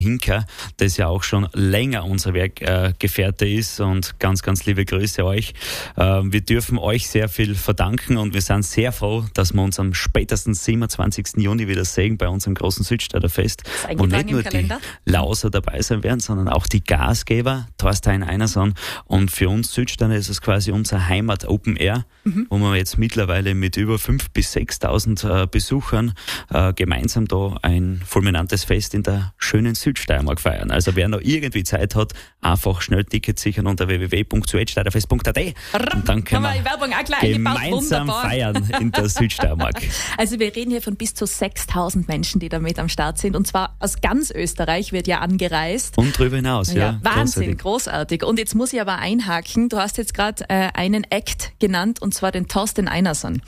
Hinker, das ja auch schon länger unser Werkgefährte ist, und ganz, ganz liebe Grüße euch. Wir dürfen euch sehr viel verdanken und wir sind sehr froh, dass wir uns am spätestens 27. Juni wieder sehen bei unserem großen Südstadter Fest, wo nicht nur die Lauser dabei sein werden, sondern auch die Gastgeber, Thorstein Einerson, und für uns Südstadter ist es quasi unser Heimat Open Air, wo wir jetzt mittlerweile mit über 5.000 bis 6.000 Besuchern gemeinsam da ein fulminantes Fest in der schönen Südsteiermark feiern. Also wer noch irgendwie Zeit hat, einfach schnell Tickets sichern unter www.südsteierfest.at und dann können wir gemeinsam feiern in der Südsteiermark. Also wir reden hier von bis zu 6.000 Menschen, die damit am Start sind, und zwar aus ganz Österreich wird ja angereist. Und darüber hinaus, ja. Wahnsinn, großartig. Und jetzt muss ich aber einhaken, du hast jetzt gerade einen Act genannt, und zwar den Thorstein Einerson.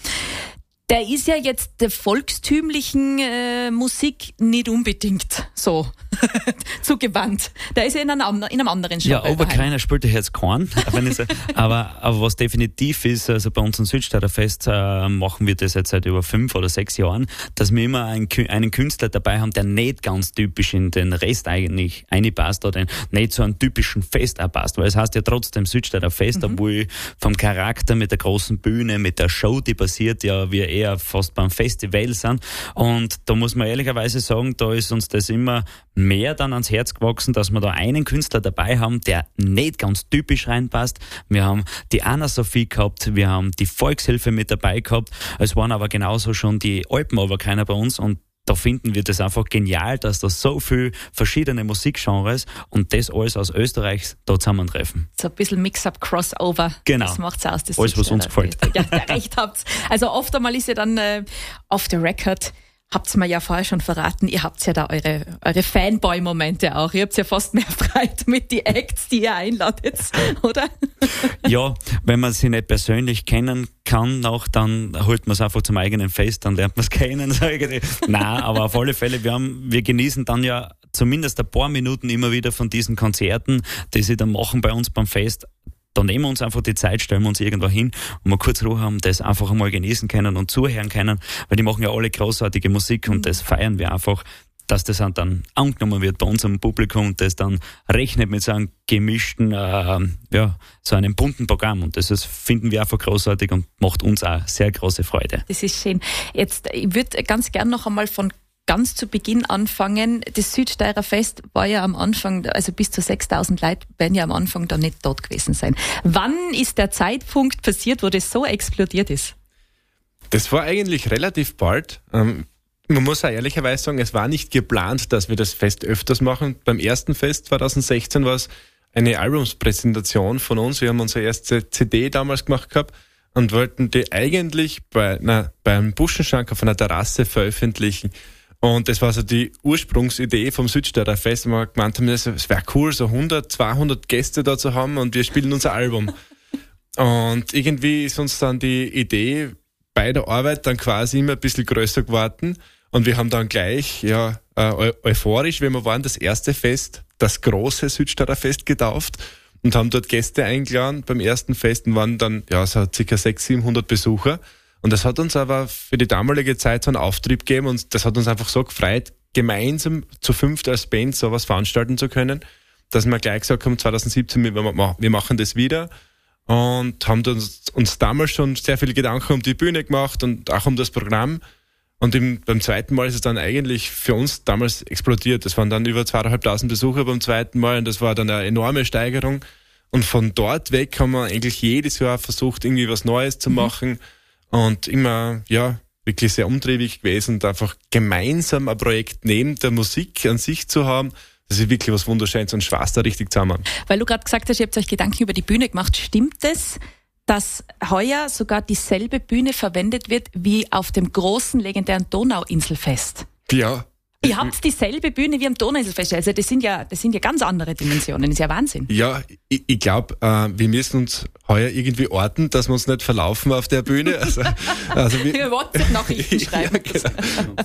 Der ist ja jetzt der volkstümlichen Musik nicht unbedingt so zugewandt. Der ist ja in einem anderen Genre. Ja, aber keiner spielt ja jetzt Korn. aber was definitiv ist, also bei uns im Südstadter Fest machen wir das jetzt seit über 5 oder 6 Jahren, dass wir immer einen Künstler dabei haben, der nicht ganz typisch in den Rest eigentlich einpasst oder nicht so einen typischen Fest passt. Weil es heißt ja trotzdem Südstadter Fest, obwohl vom Charakter mit der großen Bühne, mit der Show, die passiert, ja wir eher fast beim Festival sind. Und da muss man ehrlicherweise sagen, da ist uns das immer mehr dann ans Herz gewachsen, dass wir da einen Künstler dabei haben, der nicht ganz typisch reinpasst. Wir haben die Anna-Sophie gehabt, wir haben die Volkshilfe mit dabei gehabt. Es waren aber genauso schon die Alpen-Overkeiner bei uns, und da finden wir das einfach genial, dass da so viel verschiedene Musikgenres und das alles aus Österreich da zusammentreffen. So ein bisschen Mix-up, Crossover. Genau. Das macht's aus. Das alles, was uns gefällt. Ja, recht habt. Also oft einmal ist ja dann off the record, habt's mir ja vorher schon verraten, ihr habt ja da eure Fanboy-Momente auch. Ihr habt ja fast mehr Freude mit die Acts, die ihr einladet, oder? Ja, wenn man sie nicht persönlich kennen kann, dann holt man es einfach zum eigenen Fest, dann lernt man es kennen. Nein, aber auf alle Fälle, wir genießen dann ja zumindest ein paar Minuten immer wieder von diesen Konzerten, die sie dann machen bei uns beim Fest. Dann nehmen wir uns einfach die Zeit, stellen wir uns irgendwo hin und mal kurz Ruhe haben, das einfach einmal genießen können und zuhören können, weil die machen ja alle großartige Musik und das feiern wir einfach, dass das dann angenommen wird bei unserem Publikum und das dann rechnet mit so einem gemischten, so einem bunten Programm, und das finden wir einfach großartig und macht uns auch sehr große Freude. Das ist schön. Jetzt, ich würde ganz gern noch einmal von ganz zu Beginn anfangen. Das Südsteirer Fest war ja am Anfang, also bis zu 6.000 Leute werden ja am Anfang da nicht dort gewesen sein. Wann ist der Zeitpunkt passiert, wo das so explodiert ist? Das war eigentlich relativ bald. Man muss auch ehrlicherweise sagen, es war nicht geplant, dass wir das Fest öfters machen. Beim ersten Fest 2016 war es eine Albumspräsentation von uns. Wir haben unsere erste CD damals gemacht gehabt und wollten die eigentlich beim Buschenschank auf einer Terrasse veröffentlichen. Und das war so die Ursprungsidee vom Südstadter Fest. Wir gemeint haben, es wäre cool, so 100, 200 Gäste da zu haben und wir spielen unser Album. Und irgendwie ist uns dann die Idee bei der Arbeit dann quasi immer ein bisschen größer geworden. Und wir haben dann gleich, euphorisch, wie wir waren, das erste Fest, das große Südstadter Fest getauft und haben dort Gäste eingeladen. Beim ersten Fest waren dann, so ca. 600, 700 Besucher. Und das hat uns aber für die damalige Zeit so einen Auftrieb gegeben und das hat uns einfach so gefreut, gemeinsam zu 5 als Band sowas veranstalten zu können, dass wir gleich gesagt haben, 2017, wir machen das wieder, und haben uns damals schon sehr viele Gedanken um die Bühne gemacht und auch um das Programm. Und beim zweiten Mal ist es dann eigentlich für uns damals explodiert. Das waren dann über 2.500 Besucher beim zweiten Mal und das war dann eine enorme Steigerung. Und von dort weg haben wir eigentlich jedes Jahr versucht, irgendwie was Neues zu machen. Und immer, wirklich sehr umtriebig gewesen und einfach gemeinsam ein Projekt neben der Musik an sich zu haben, das ist wirklich was Wunderschönes und schweißt da richtig zusammen. Weil du gerade gesagt hast, ihr habt euch Gedanken über die Bühne gemacht. Stimmt es, dass heuer sogar dieselbe Bühne verwendet wird wie auf dem großen, legendären Donauinselfest? Ja. Ihr habt dieselbe Bühne wie am Donauinselfest. Also das sind ja ganz andere Dimensionen. Das ist ja Wahnsinn. Ja, ich glaube, wir müssen uns heuer irgendwie orten, dass wir uns nicht verlaufen auf der Bühne. Also wir WhatsApp-Nachrichten schreiben. Ja, genau.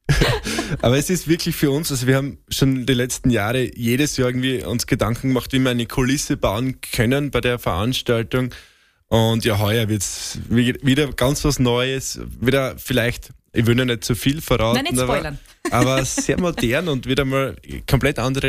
Aber es ist wirklich für uns, also wir haben schon die letzten Jahre jedes Jahr irgendwie uns Gedanken gemacht, wie wir eine Kulisse bauen können bei der Veranstaltung. Und ja, heuer wird's wieder ganz was Neues, wieder vielleicht, ich will ja nicht zu viel verraten, nein, nicht spoilern. aber sehr modern und wieder mal komplett andere